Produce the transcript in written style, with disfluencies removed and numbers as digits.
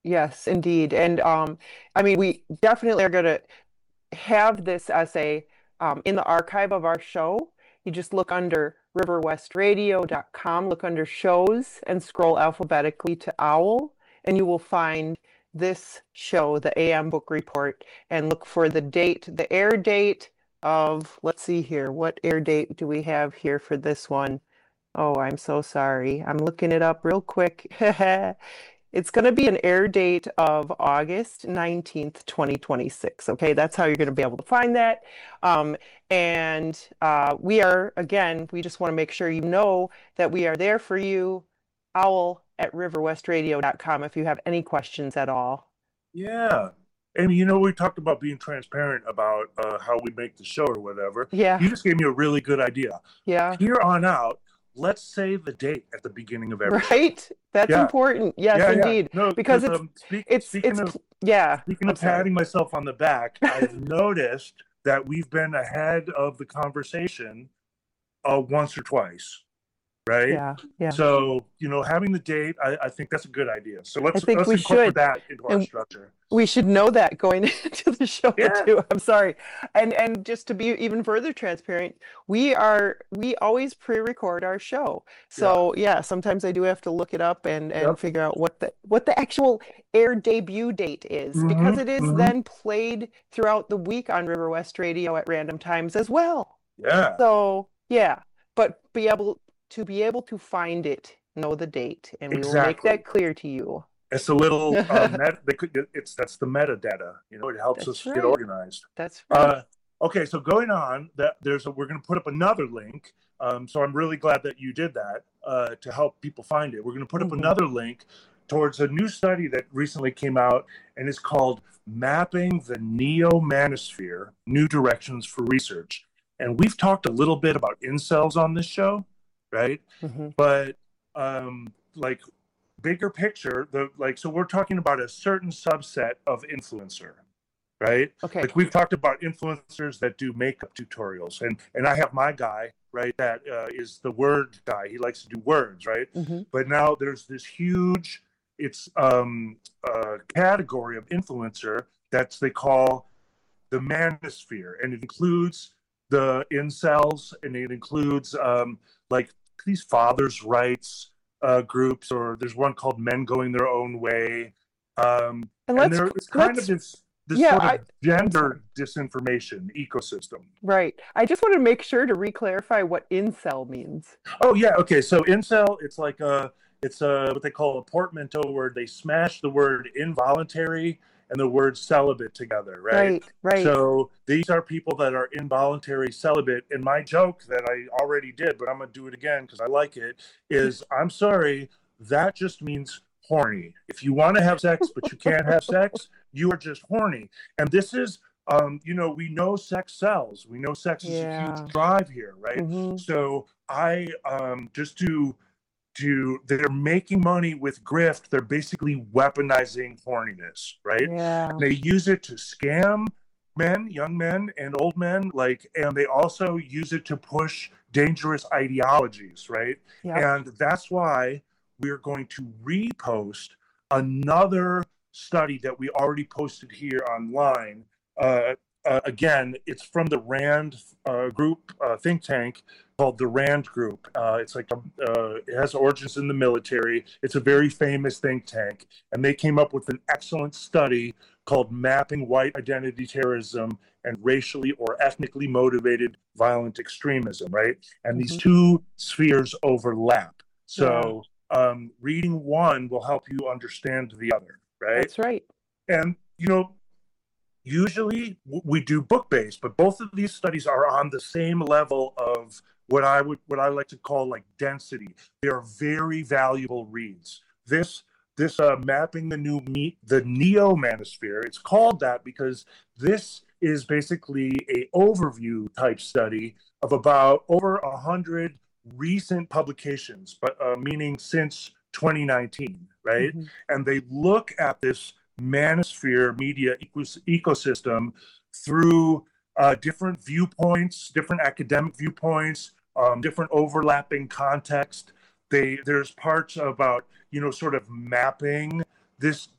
Yes, indeed. And I mean, we definitely are going to have this essay in the archive of our show. You just look under riverwestradio.com, look under shows, and scroll alphabetically to OWL, and you will find this show, the AM Book Report, and look for the date, the air date of, let's see here, what air date do we have here for this one? Oh, I'm so sorry. I'm looking it up real quick. It's going to be an air date of August 19th, 2026. Okay, that's how you're going to be able to find that. Um, and we are, again, we just want to make sure you know that we are there for you, owl at riverwestradio.com if you have any questions at all. Yeah. And we talked about being transparent about how we make the show or whatever. Yeah, You just gave me a really good idea. yeah, Here on out, let's say the date at the beginning of every show. right. That's Yeah. important. Yes, Yeah, yeah. indeed. No, Because because it's, yeah, speaking I'm of sorry. patting myself on the back, I've noticed that we've been ahead of the conversation once or twice, right? Yeah, yeah. So, having the date, I think that's a good idea. So I let's think let's we incorporate should. that into our And structure. we should know that going into the show Yeah, too. I'm sorry. And just to be even further transparent, we always pre-record our show. yeah, So yeah, sometimes I do have to look it up and yep. figure out what the actual air debut date is because Hmm. it is Hmm. then played throughout the week on River West Radio at random times as well. Yeah, So yeah, but be able to find it, know the date, and we will make exactly. that clear to you. It's a little that's the metadata. It helps That's us get right. organized. That's right. Uh, okay, so going on, we're going to put up another link. So I'm really glad that you did that to help people find it. We're going to put up Hmm. another link towards a new study that recently came out, and it's called "Mapping the Neo-Manosphere: New Directions for Research." And we've talked a little bit about incels on this show, right? Hmm. But like bigger picture, so we're talking about a certain subset of influencer, right? Okay. Like we've talked about influencers that do makeup tutorials, and I have my guy, right, that is the word guy. He likes to do words, right? Hmm. But now there's this huge, it's category of influencer that's they call the manosphere, and it includes the incels, and it includes like these fathers' rights groups, or there's one called Men Going Their Own Way, And and let's there it's kind of let's this yeah, sort of I'm sorry. gender disinformation ecosystem. Right. I just want to make sure to re-clarify what incel means. Oh yeah, okay. So incel, it's a what they call a portmanteau word. They smash the word involuntary and the word celibate together, right? Right, right. So these are people that are involuntary celibate. And my joke that I already did, but I'm gonna do it again because I like it, is I'm sorry, that just means horny. If you want to have sex but you can't have sex, you are just horny. And this is we know sex sells. We know sex is a huge Yeah. drive here, right? Hmm. So I just they're making money with grift. They're basically weaponizing horniness, right? Yeah. They use it to scam men, young men, and old men, and they also use it to push dangerous ideologies, right? Yep. And that's why we're going to repost another study that we already posted here online. Again, it's from the RAND group think tank called the RAND Group. It has origins in the military. It's a very famous think tank, and they came up with an excellent study called "Mapping White Identity Terrorism and Racially or Ethnically Motivated Violent Extremism." Right, and these Hmm. two spheres overlap. Yeah, So reading one will help you understand the other. Right, that's right. and usually we do book based, but both of these studies are on the same level of what I like to call like density. They are very valuable reads. This mapping the neo manosphere. It's called that because this is basically a overview type study of about over 100 recent publications, but meaning since 2019, right? Hmm. And they look at this manosphere media ecosystem through different viewpoints, different academic viewpoints, different overlapping context. There's parts about sort of mapping this